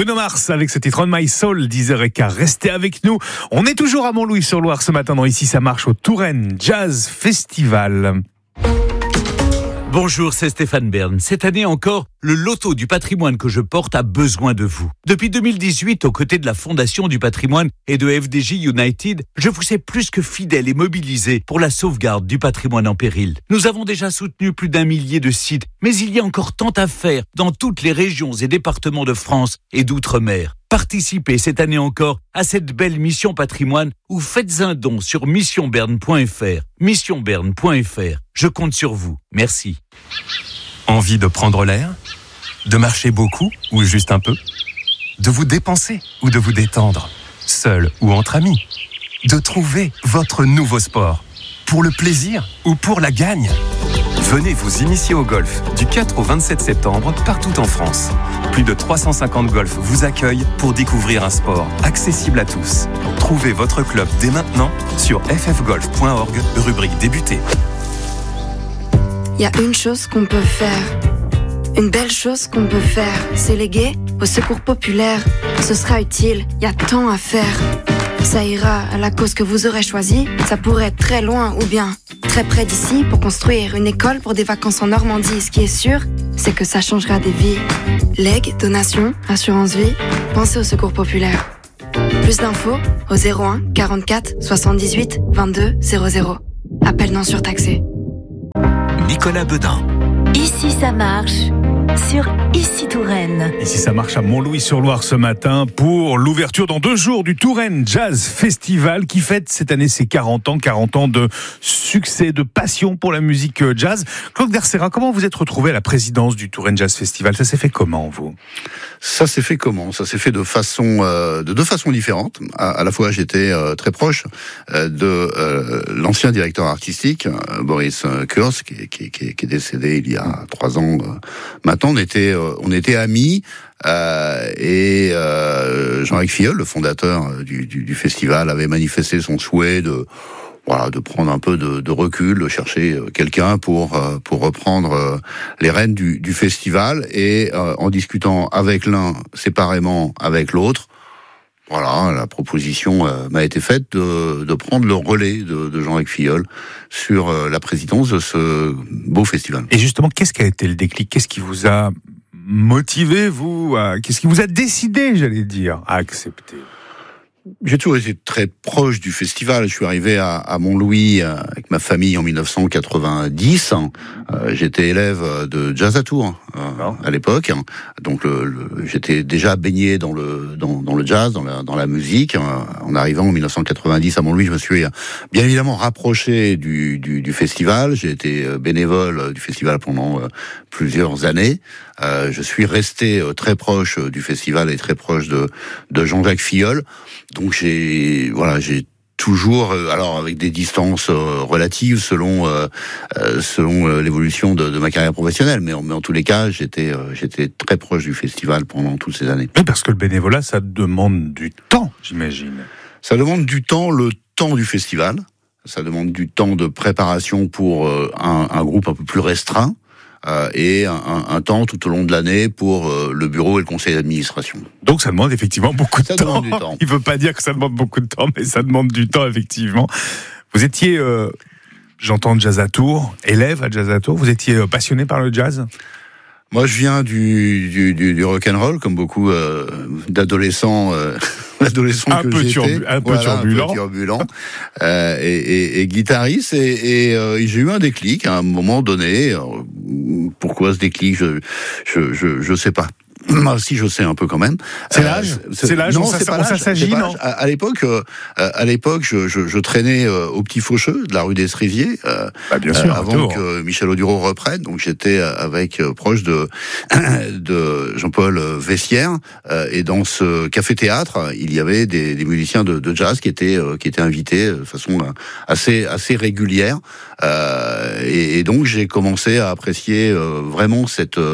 Bruno Mars avec ce titre On My Soul, 10h15. Restez avec nous. On est toujours à Montlouis-sur-Loire ce matin dans Ici ça marche au Touraine Jazz Festival. Bonjour, c'est Stéphane Bern. Cette année encore, le loto du patrimoine que je porte a besoin de vous. Depuis 2018, aux côtés de la Fondation du patrimoine et de FDJ United, je vous sais plus que fidèle et mobilisé pour la sauvegarde du patrimoine en péril. Nous avons déjà soutenu plus d'1 millier de sites, mais il y a encore tant à faire dans toutes les régions et départements de France et d'outre-mer. Participez cette année encore à cette belle mission patrimoine ou faites un don sur missionberne.fr. Missionberne.fr. Je compte sur vous. Merci. Envie de prendre l'air ? De marcher beaucoup ou juste un peu ? De vous dépenser ou de vous détendre ? Seul ou entre amis ? De trouver votre nouveau sport ? Pour le plaisir ou pour la gagne ? Venez vous initier au golf du 4 au 27 septembre partout en France. Plus de 350 golfs vous accueillent pour découvrir un sport accessible à tous. Trouvez votre club dès maintenant sur ffgolf.org, rubrique débuter. Il y a une chose qu'on peut faire, une belle chose qu'on peut faire, c'est léguer au secours populaire. Ce sera utile, il y a tant à faire. Ça ira à la cause que vous aurez choisie, ça pourrait être très loin ou bien très près d'ici pour construire une école pour des vacances en Normandie. Ce qui est sûr, c'est que ça changera des vies. Legs, donations, assurance vie, pensez au secours populaire. Plus d'infos au 01 44 78 22 00. Appel non surtaxé. Nicolas Bedin. Ici ça marche sur Ici Touraine. Ici ça marche à Montlouis-sur-Loire ce matin pour l'ouverture dans 2 jours du Touraine Jazz Festival qui fête cette année ses 40 ans de succès, de passion pour la musique jazz. Claude Dercera, comment vous êtes retrouvé à la présidence du Touraine Jazz Festival ? Ça s'est fait comment, vous ? Ça s'est fait comment ? Ça s'est fait de deux façons différentes. À la fois, j'étais très proche de l'ancien directeur artistique, Boris Kurz, qui est décédé il y a 3 ans. Maintenant, on était amis. Et Jean-Luc Filleul, le fondateur du festival, avait manifesté son souhait de prendre un peu de recul, de chercher quelqu'un pour reprendre les rênes du festival. Et en discutant avec l'un, séparément avec l'autre, la proposition m'a été faite de prendre le relais de Jean-Luc Filleul sur la présidence de ce beau festival. Et justement, qu'est-ce qui a été le déclic ? Qu'est-ce qui vous a motivé, qu'est-ce qui vous a décidé, j'allais dire, à accepter ? J'ai toujours été très proche du festival. Je suis arrivé à Montlouis avec ma famille en 1990. J'étais élève de Jazz à Tours à l'époque. Donc j'étais déjà baigné dans le jazz, dans la musique. En arrivant en 1990 à Montlouis, je me suis bien évidemment rapproché du festival. J'ai été bénévole du festival pendant plusieurs années. Je suis resté très proche du festival et très proche de Jean-Jacques Filleul. Donc j'ai toujours, alors avec des distances relatives selon l'évolution de ma carrière professionnelle, mais en tous les cas, j'étais très proche du festival pendant toutes ces années. Oui, parce que le bénévolat, ça demande du temps, j'imagine. Ça demande du temps, le temps du festival. Ça demande du temps de préparation pour un groupe un peu plus restreint. Et un temps tout au long de l'année pour le bureau et le conseil d'administration. Donc ça demande effectivement beaucoup de temps. Ça demande du temps. Il ne veut pas dire que ça demande beaucoup de temps, mais ça demande du temps, effectivement. Vous étiez, j'entends Jazz à Tours, élève à Jazz à Tours, vous étiez passionné par le jazz ? Moi, je viens du rock'n'roll, comme beaucoup d'adolescents. L'adolescent un que peu j'étais, un peu turbulent, et guitariste, et j'ai eu un déclic à un moment donné. Pourquoi ce déclic, je sais pas. Si, je sais un peu quand même. C'est l'âge. Non, c'est pas l'âge. Ça s'agit, non. À l'époque, je traînais au Petit Faucheux de la rue d'Estriviers, bien sûr, avant que Michel Audureau reprenne. Donc j'étais proche de Jean-Paul Vessière, et dans ce café-théâtre, il y avait des musiciens de jazz qui étaient invités de façon assez régulière. Et donc j'ai commencé à apprécier vraiment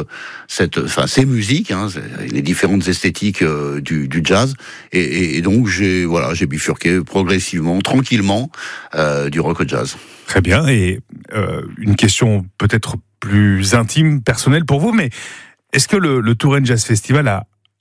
ces musiques, les différentes esthétiques du jazz, et donc j'ai bifurqué progressivement, tranquillement, du rock au jazz. Très bien, et une question peut-être plus intime, personnelle pour vous, mais est-ce que le Touraine Jazz Festival a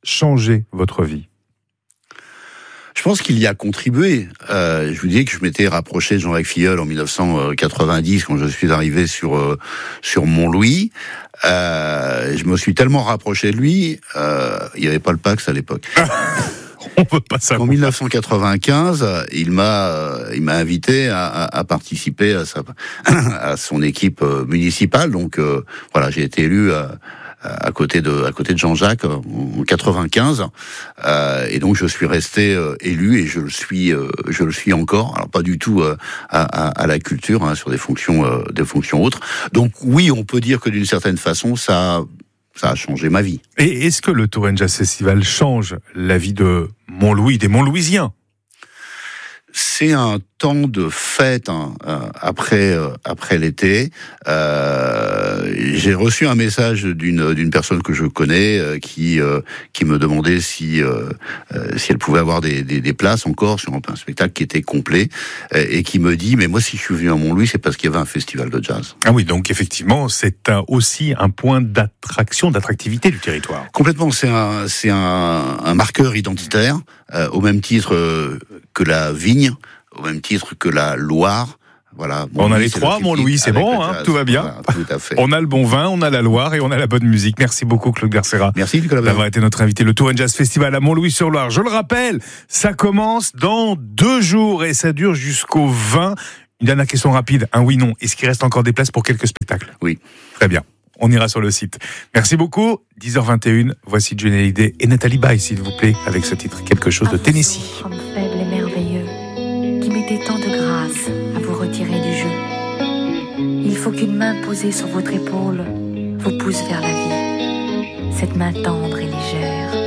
changé votre vie ? Je pense qu'il y a contribué. Je vous disais que je m'étais rapproché de Jean-Jacques Filleul en 1990 quand je suis arrivé sur Montlouis. Je me suis tellement rapproché de lui, il n'y avait pas le Pax à l'époque. On peut pas savoir. En 1995, il m'a invité à participer à son équipe municipale. Donc voilà, j'ai été élu à côté de Jean-Jacques en 95, et donc je suis resté élu, et je le suis encore. Alors pas du tout à la culture, hein, sur des fonctions autres. Donc oui, on peut dire que d'une certaine façon ça a changé ma vie. Et est-ce que le Touraine Jazz Festival change la vie de Montlouis, des Montlouisiens ? C'est un temps de fête, hein, après l'été. J'ai reçu un message d'une personne que je connais qui me demandait si elle pouvait avoir des places encore sur un spectacle qui était complet, et qui me dit: mais moi, si je suis venu à Montlouis, c'est parce qu'il y avait un festival de jazz. Ah oui, donc effectivement, c'est aussi un point d'attractivité du territoire. Complètement, c'est un marqueur identitaire, au même titre que la vigne, au même titre que la Loire. Voilà. On a les trois, Montlouis, c'est bon, hein, tout va bien. Voilà, tout à fait. On a le bon vin, on a la Loire et on a la bonne musique. Merci beaucoup, Claude Garcera. Merci, Nicolas Bert, d'avoir été notre invité. Le Touraine Jazz Festival à Montlouis-sur-Loire. Je le rappelle, ça commence dans 2 jours et ça dure jusqu'au 20. Une dernière question rapide, un oui-non. Est-ce qu'il reste encore des places pour quelques spectacles ? Oui. Très bien. On ira sur le site. Merci beaucoup. 10h21, voici Johnny Hallyday et Nathalie Baye, s'il vous plaît, avec ce titre, Quelque chose de Tennessee. Homme faible et merveilleux, qui mettez tant de grâce à vous retirer du jeu. Il faut qu'une main posée sur votre épaule vous pousse vers la vie. Cette main tendre et légère